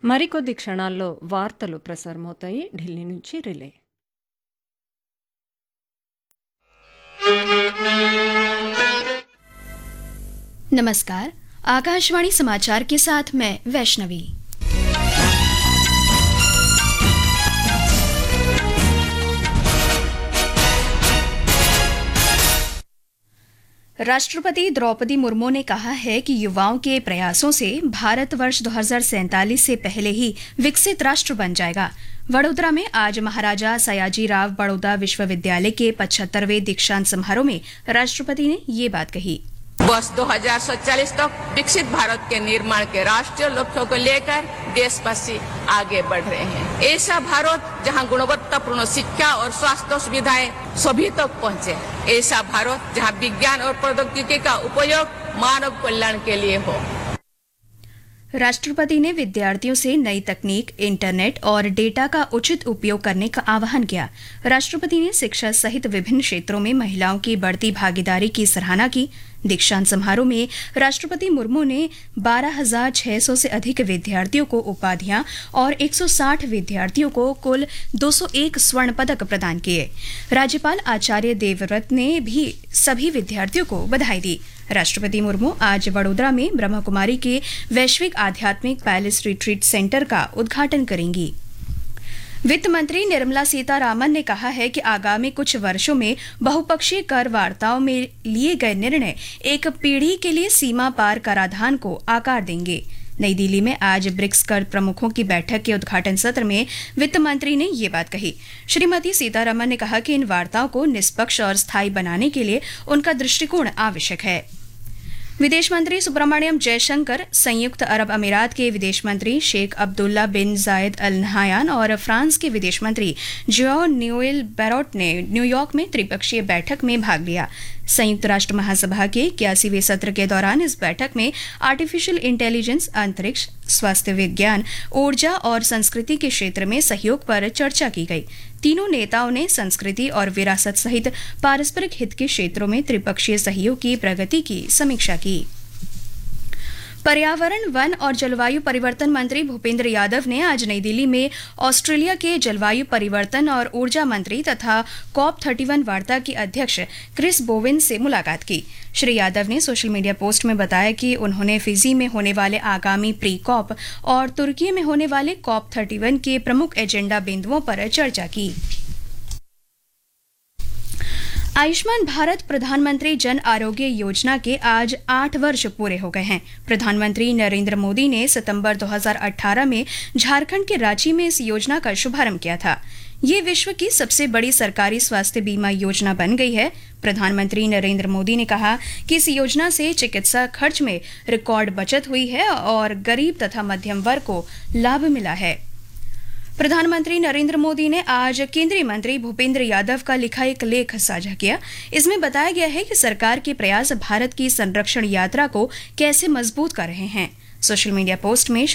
మరికొద్ది క్షణాల్లో వార్తలు ప్రసారమవుతాయి ఢిల్లీ నుంచి రిలే. नमस्कार, आकाशवाणी समाचार के साथ मैं वैष्णवी। राष्ट्रपति द्रौपदी मुर्मू ने कहा है कि युवाओं के प्रयासों से भारत वर्ष 2047 से पहले ही विकसित राष्ट्र बन जाएगा। वडोदरा में आज महाराजा सयाजीराव बड़ौदा विश्वविद्यालय के 75वें दीक्षांत समारोह में राष्ट्रपति ने ये बात कही। वर्ष 2047 तक विकसित भारत के निर्माण के राष्ट्रीय लक्ष्यों को लेकर देशवासी आगे बढ़ रहे हैं। ऐसा भारत जहां गुणवत्तापूर्ण शिक्षा और स्वास्थ्य सुविधाएं सभी तक पहुंचे, ऐसा भारत जहां विज्ञान और प्रौद्योगिकी का उपयोग मानव कल्याण के लिए हो। राष्ट्रपति ने विद्यार्थियों से नई तकनीक, इंटरनेट और डेटा का उचित उपयोग करने का आह्वान किया। राष्ट्रपति ने शिक्षा सहित विभिन्न क्षेत्रों में महिलाओं की बढ़ती भागीदारी की सराहना की। दीक्षांत समारोह में राष्ट्रपति मुर्मू ने 12,600 से अधिक विद्यार्थियों को उपाधियां और 160 विद्यार्थियों को कुल 201 स्वर्ण पदक प्रदान किए। राज्यपाल आचार्य देवव्रत ने भी सभी विद्यार्थियों को बधाई दी। राष्ट्रपति मुर्मू आज वडोदरा में ब्रह्मकुमारी के वैश्विक आध्यात्मिक पैलेस रिट्रीट सेंटर का उद्घाटन करेंगी। वित्त मंत्री निर्मला सीतारामन ने कहा है कि आगामी कुछ वर्षों में बहुपक्षीय कर वार्ताओं में लिए गए निर्णय एक पीढ़ी के लिए सीमा पार कराधान को आकार देंगे। नई दिल्ली में आज ब्रिक्स कर प्रमुखों की बैठक के उद्घाटन सत्र में वित्त मंत्री ने ये बात कही। श्रीमती सीतारामन ने कहा कि इन वार्ताओं को निष्पक्ष और स्थायी बनाने के लिए उनका दृष्टिकोण आवश्यक है। विदेश मंत्री सुब्रमण्यम जयशंकर, संयुक्त अरब अमीरात के विदेश मंत्री शेख अब्दुल्ला बिन जायद अल नहयान और फ्रांस के विदेश मंत्री जोआन नोएल बैरॉट ने न्यूयॉर्क में त्रिपक्षीय बैठक में भाग लिया। संयुक्त राष्ट्र महासभा के 81वें सत्र के दौरान इस बैठक में आर्टिफिशियल इंटेलिजेंस, अंतरिक्ष, स्वास्थ्य विज्ञान, ऊर्जा और संस्कृति के क्षेत्र में सहयोग पर चर्चा की गई। तीनों नेताओं ने संस्कृति और विरासत सहित पारस्परिक हित के क्षेत्रों में त्रिपक्षीय सहयोग की प्रगति की समीक्षा की। पर्यावरण, वन और जलवायु परिवर्तन मंत्री भूपेंद्र यादव ने आज नई दिल्ली में ऑस्ट्रेलिया के जलवायु परिवर्तन और ऊर्जा मंत्री तथा COP31 वार्ता के अध्यक्ष क्रिस बोवेन से मुलाकात की। श्री यादव ने सोशल मीडिया पोस्ट में बताया कि उन्होंने फिजी में होने वाले आगामी प्री कॉप और तुर्की में होने वाले COP31 के प्रमुख एजेंडा बिंदुओं पर चर्चा की। आयुष्मान भारत प्रधानमंत्री जन आरोग्य योजना के आज 8 वर्ष पूरे हो गए हैं। प्रधानमंत्री नरेंद्र मोदी ने सितंबर 2018 में झारखंड के रांची में इस योजना का शुभारंभ किया था। ये विश्व की सबसे बड़ी सरकारी स्वास्थ्य बीमा योजना बन गई है। प्रधानमंत्री नरेंद्र मोदी ने कहा कि इस योजना से चिकित्सा खर्च में रिकॉर्ड बचत हुई है और गरीब तथा मध्यम वर्ग को लाभ मिला है। प्रधानमंत्री नरेंद्र मोदी ने आज केंद्रीय मंत्री भूपेंद्र यादव का लिखा एक लेख साझा किया। इसमें बताया गया है कि सरकार के प्रयास भारत की संरक्षण यात्रा को कैसे मजबूत कर रहे हैं। सोशल मीडिया पोस्ट में